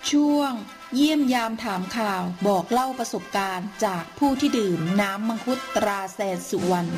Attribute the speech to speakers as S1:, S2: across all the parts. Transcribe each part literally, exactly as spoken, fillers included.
S1: ช่วงเยี่ยมยามถามข่าวบอกเล่าประสบการณ์จากผู้ที่ดื่มน้ำมังคุดตราแสนสุวรรณ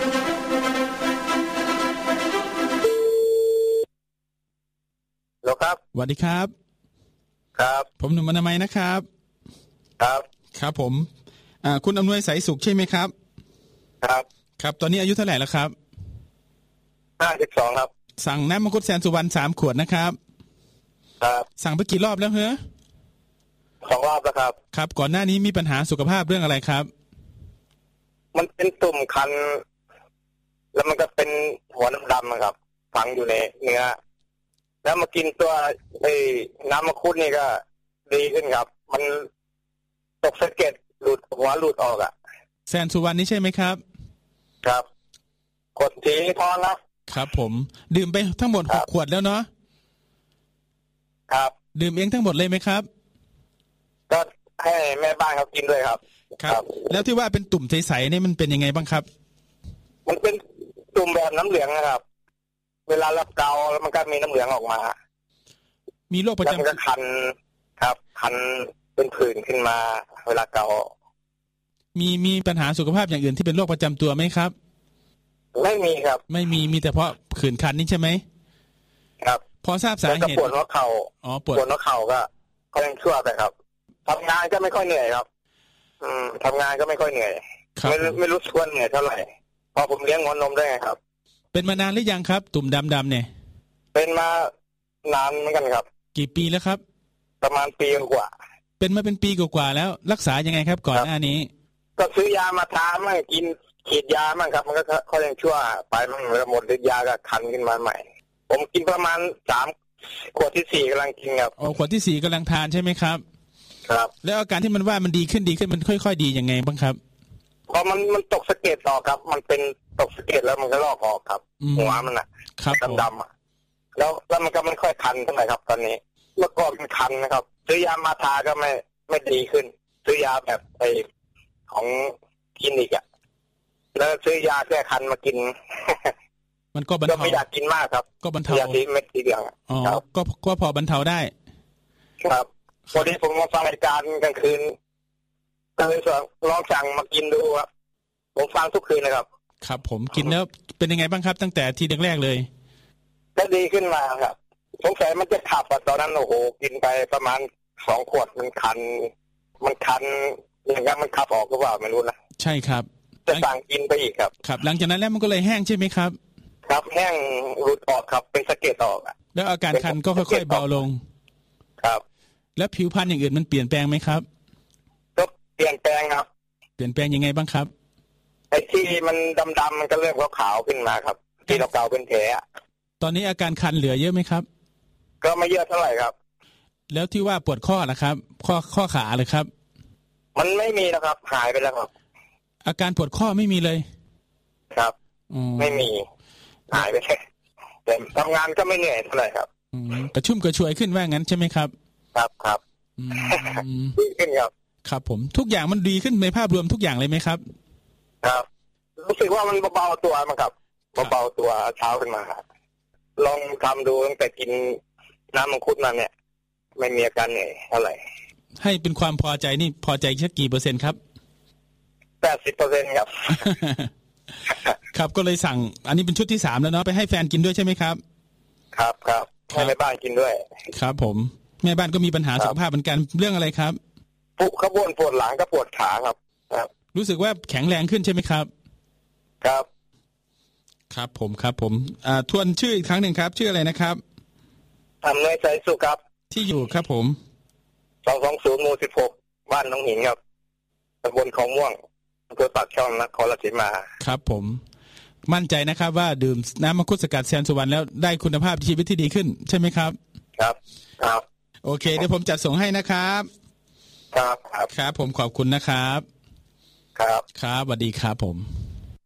S2: ฮัลโหลครับ
S3: สวัสดีครับ
S2: ครับ
S3: ผมหนุ่มอนามัยนะครับ
S2: ครับ
S3: ครับผมอ่าคุณอำนวยสายสุขใช่ไหมครับ
S2: ครับ
S3: ครับตอนนี้อายุเท่าไหร่แล้วครับ
S2: ห้าสิบสองครับ
S3: สั่งน้ำมังคุดแสนสุวรรณสามขวดนะครับ
S2: ครับ
S3: สั่งไปกี่รอบแล้วเหรอ
S2: สองรอบแล้วครับ
S3: ครับก่อนหน้านี้มีปัญหาสุขภาพเรื่องอะไรครับ
S2: มันเป็นตุ่มคันแล้วมันก็เป็นหัวดำๆครับฝังอยู่ในเนื้อแล้วมากินตัวไอ้น้ำมังคุดนี่ก็ดีขึ้นครับมันตกสะเก็ดหลุดหัวหลุดออกอ่ะ
S3: แสนสุวรรณนี่ใช่ไหมครับ
S2: ครับกดทีพอแล้ว
S3: ครับผมดื่มไปทั้งหมดหกขวดแล้วเนาะ
S2: ครับ
S3: ดื่มเองทั้งหมดเลยไหมครับ
S2: ก็ให้แม่บ้านเขากินด้วยครับ
S3: ครับแล้วที่ว่าเป็นตุ่มใสๆนี่มันเป็นยังไงบ้างครับ
S2: มันเป็นตุ่มแบบน้ำเหลืองนะครับเวลาเราเกาแล้วมันก็มีน้ำเหลืองออกมา
S3: มีโรคประจำ
S2: แล้วมันก็คันครับคันเป็นผื่นขึ้นมาเวลาเกา
S3: มีมีปัญหาสุขภาพอย่างอื่นที่เป็นโรคประจำตัวไหมครับ
S2: ไม่มีครับ
S3: ไม่มีมีแต่เพราะผื่นคันนี่ใช่ไหม
S2: ครับ
S3: พอทราบสาเหตุ
S2: ปวดหัวเข่า
S3: อ๋อปวด
S2: หัวเข่าก็ก็ยังชั่วไปครับทำงานก็ไม่ค่อยเหนื่อยครับอืมทำงานก็ไม่ค่อยเหนื่อยไม่ไม่รู้ชวนเหนื่อยเท่าไหร่พอผมเลี้ยงงอนนมได้ไงครับ
S3: เป็นมานานหรือยังครับตุ่มดำๆเนี่ย
S2: เป็นมานานเหมือนกันครับ
S3: กี่ปีแล้วครับ
S2: ประมาณปีกว่า
S3: เป็นมาเป็นปีกว่าแล้วรักษายังไงครับก่อนหน้านี้
S2: ก็ซื้อยามาทามั่งกินฉีดยามั่งครับมันก็เขายังชั่วไปมั่งแล้วหมดฤทธิ์ยาก็คันขึ้นมาใหม่ผมกินประมาณสามขวดที่สี่กำลังกินครับ
S3: อ๋อขวดที่สี่กำลังทานใช่ไหมครับ
S2: ครับ
S3: แล้วอาการที่มันว่ามันดีขึ้นดีขึ้นมันค่อยๆดียังไงบ้างครับ
S2: พอมันมันตกสะเก็ดออกครับมันเป็นตกสะเก็ดแล้วมันก็ลอกออกครับหัวมันอ่ะดำๆอ่ะแล้วแล้วมันก็ไม่ค่อยคันเท่าไหร่ครับตอนนี้เมื่อก่อนมันคันนะครับซื้อยามาทาก็ไม่ไม่ดีขึ้นซื้อยาแบบไอของคลินิกอ่ะแล้วซื้อยาแก้คันมากิน
S3: มันก็บรรเทา
S2: ก็ไม่อยากกินมากครับ
S3: ก็บรรเทายา
S2: สีเม็ดสีเหลือง
S3: อ๋อก็ก็พอบรรเทาได้
S2: ครับพอดีผมมาฟังรายการกลางคืนก็เลยลองสั่งมากินดูครับผมฟังทุกคืนนะครับ
S3: ครับผมกินแล้วเป็นยังไงบ้างครับตั้งแต่ทีแรกๆเลย
S2: ก็ดีขึ้นมาครับสงสัยมันจะขับอ่ะตอนนั้นโอ้โหกินไปประมาณสองขวดมันคันมันคันอย่างงั้นมันขับออกหรือเปล่าไม่รู้นะ
S3: ใช่ครับ
S2: จะสั่งกินไปอีกครับ
S3: ครับหลังจากนั้นแล้วมันก็เลยแห้งใช่ไหมครับ
S2: ครับแห้งรุดออกครับเป็นสะเก็ดออก
S3: แล้วอาการคันก็ค่อยๆเบาลง
S2: ครับ
S3: แล้วผิวพรรณอย่างอื่นมันเปลี่ยนแปลงไหมครับ
S2: ก็เปลี่ยนแปลงครับ
S3: เปลี่ยนแปลงยังไงบ้างครับ
S2: ไอ้ที่มันดำๆมันก็เริ่มขาวๆขึ้นมาครับที่เราเกาเป็นแผล
S3: ตอนนี้อาการคันเหลือเยอะไหมครับ
S2: ก็ไม่เยอะเท่าไหร่ครับ
S3: แล้วที่ว่าปวดข้อนะครับข้อข้อขาเลยครับ
S2: มันไม่มีแล้วครับหายไปแล้วครับ
S3: อาการปวดข้อไม่มีเลย
S2: ครับไม่มีหายไปแค่แต่ทำงานก็ไม่เหนื่อยเท่าไหร่ครับ
S3: กระชุ่มกระชวยขึ้นว่างั้นใช่ไหมครับ
S2: ครับครับดีขึ้นครับ
S3: ครับผมทุกอย่างมันดีขึ้นในภาพรวมทุกอย่างเลยไหมครับ
S2: ครับรู้สึกว่ามันเบาๆตัวมั้งครับเบาๆตัวเช้าขึ้นมาลองทำดูตั้งแต่กินน้ำมังคุดมาเนี่ยไม่มีอาการเหนื่อยเท่าไหร่
S3: ให้เป็นความพอใจนี่พอใจแค่กี่เปอร์เซ็นต์ครับ
S2: แปดสิบเปอร์เซ็นต์ครับ
S3: ครับก็เลยสั่งอันนี้เป็นชุดที่สามแล้วเนาะไปให้แฟนกินด้วยใช่ไหมครับ
S2: ครับครับให้แม่บ้านกินด้วย
S3: ครับผมแม่บ้านก็มีปัญหาสุขภาพเหมือนกันเรื่องอะไรครับ
S2: ปวดขบวนปวดหลังก็ปวดขาครับครับ
S3: รู้สึกว่าแข็งแรงขึ้นใช่ไหมครับ
S2: ครับ
S3: ครับผมครับผมอ่าทวนชื่ออีกครั้งหนึ่งครับชื่ออะไรนะครับ
S2: อำนวยใจสุขครับ
S3: ที่อยู่ครับผม
S2: สองสองศูนย์หมู่สิบหกบ้านหนองหินครับตำบลคลองม่วงอำเภอปากช่องนครราชสีมา
S3: ครับผมมั่นใจนะครับว่าดื่มน้ำมังคุดสกัดแสนสุวรรณแล้วได้คุณภาพชีวิตที่ดีขึ้นใช่ไหมครับ
S2: ครับครับ
S3: โอเคเดี๋ยวผมจัดส่งให้นะครับ
S2: ครับครับ
S3: ครับผมขอบคุณนะครับ
S2: ครับ
S3: ครับสวัสดีครับผม